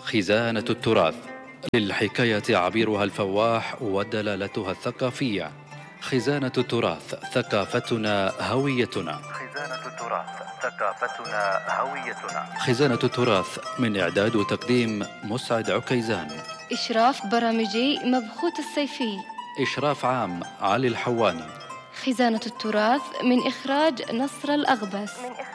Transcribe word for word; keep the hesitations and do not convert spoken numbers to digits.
خزانة التراث، للحكاية عبيرها الفواح ودلالتها الثقافية. خزانة التراث، ثقافتنا هويتنا. خزانة التراث، ثقافتنا هويتنا. خزانة التراث، من إعداد وتقديم مسعد عكيزان. إشراف برامجي مبخوت السيفي. إشراف عام علي الحواني. خزانة التراث من إخراج نصر الأغبس. من